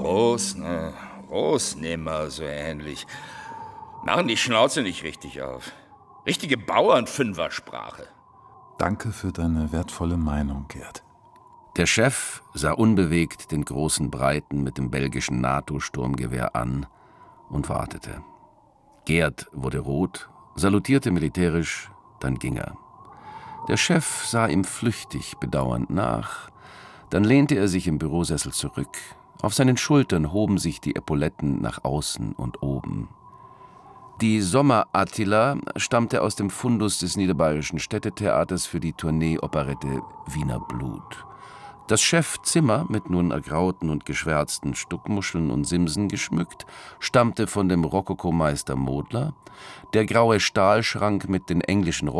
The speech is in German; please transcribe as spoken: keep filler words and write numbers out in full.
Groß, ne? Großnehmer, so ähnlich. Machen die Schnauze nicht richtig auf. Richtige Bauernfünfersprache. Danke für deine wertvolle Meinung, Gerd. Der Chef sah unbewegt den großen Breiten mit dem belgischen NATO-Sturmgewehr an und wartete. Gerd wurde rot, salutierte militärisch, dann ging er. Der Chef sah ihm flüchtig bedauernd nach. Dann lehnte er sich im Bürosessel zurück. Auf seinen Schultern hoben sich die Epauletten nach außen und oben. Die Sommer-Attila stammte aus dem Fundus des Niederbayerischen Städtetheaters für die Tournee-Operette Wiener Blut. Das Chefzimmer, mit nun ergrauten und geschwärzten Stuckmuscheln und Simsen geschmückt, stammte von dem Rokokomeister Modler. Der graue Stahlschrank mit den englischen